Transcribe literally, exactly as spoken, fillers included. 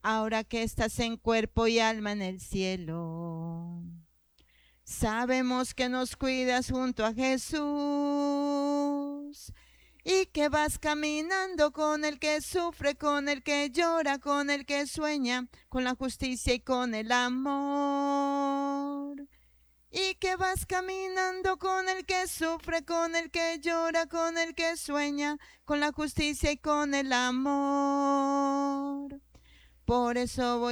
ahora que estás en cuerpo y alma en el cielo. Sabemos que nos cuidas junto a Jesús y que vas caminando con el que sufre, con el que llora, con el que sueña, con la justicia y con el amor. Y que vas caminando con el que sufre, con el que llora, con el que sueña, con la justicia y con el amor. Por eso voy